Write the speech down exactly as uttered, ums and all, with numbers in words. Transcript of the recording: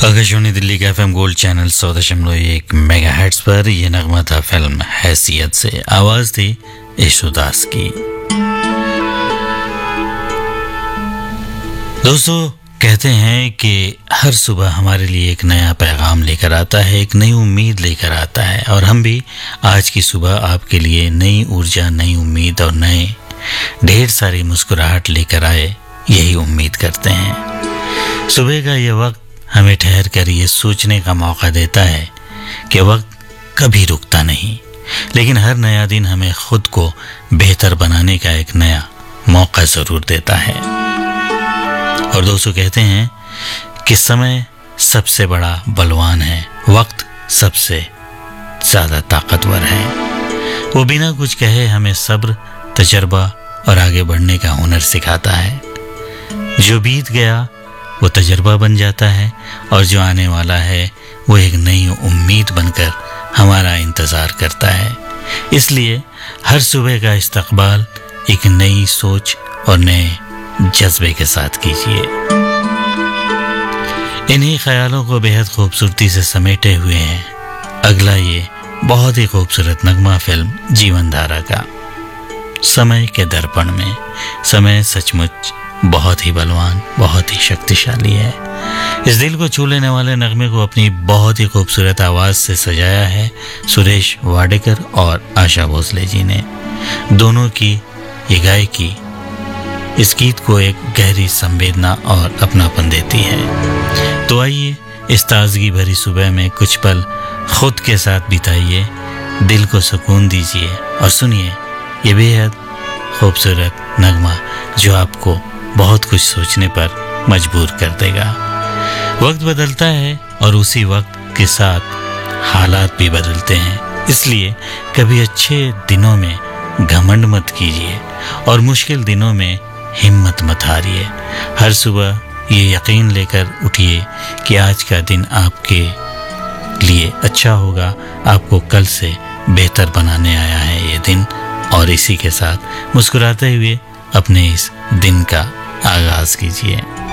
आकाशवाणी दिल्ली का FM gold channel सौ दशमलव एक मेगा हर्ट्ज पर यह नगमा था फिल्म हैसियत से। आवाज थी यशुदास की। दोस्तों, कहते हैं कि हर सुबह हमारे लिए एक नया पैगाम लेकर आता है, एक नई उम्मीद लेकर आता है, और हम भी आज की सुबह आपके लिए नई ऊर्जा, नई उम्मीद और नए ढेर सारी मुस्कुराहट लेकर आए, यही उम्मीद करते हैं। सुबह का ये वक्त हमें ठहर कर ये सोचने का मौका देता है कि वक्त कभी रुकता नहीं, लेकिन हर नया दिन हमें खुद को बेहतर बनाने का एक नया मौका ज़रूर देता है। और दोस्तों, कहते हैं कि समय सबसे बड़ा बलवान है, वक्त सबसे ज़्यादा ताकतवर है। वो बिना कुछ कहे हमें सब्र, तजर्बा और आगे बढ़ने का हुनर सिखाता है। जो बीत गया वो तजर्बा बन जाता है, और जो आने वाला है वो एक नई उम्मीद बनकर हमारा इंतज़ार करता है। इसलिए हर सुबह का इस्तकबाल एक नई सोच और नए जज्बे के साथ कीजिए। इन्हीं ख्यालों को बेहद खूबसूरती से समेटे हुए हैं अगला ये बहुत ही खूबसूरत नगमा फिल्म जीवन धारा का। समय के दर्पण में समय सचमुच बहुत ही बलवान, बहुत ही शक्तिशाली है। इस दिल को छू लेने वाले नगमे को अपनी बहुत ही खूबसूरत आवाज़ से सजाया है सुरेश वाडेकर और आशा भोसले जी ने। दोनों की ये गायकी इस गीत को एक गहरी संवेदना और अपनापन देती है। तो आइए इस ताजगी भरी सुबह में कुछ पल खुद के साथ बिताइए, दिल को सुकून दीजिए और सुनिए ये बेहद खूबसूरत नगमा जो आपको बहुत कुछ सोचने पर मजबूर कर देगा। वक्त बदलता है और उसी वक्त के साथ हालात भी बदलते हैं, इसलिए कभी अच्छे दिनों में घमंड मत कीजिए और मुश्किल दिनों में हिम्मत मत हारिए। हर सुबह ये यकीन लेकर उठिए कि आज का दिन आपके लिए अच्छा होगा, आपको कल से बेहतर बनाने आया है ये दिन। और इसी के साथ मुस्कुराते हुए अपने इस दिन का आगाज कीजिए।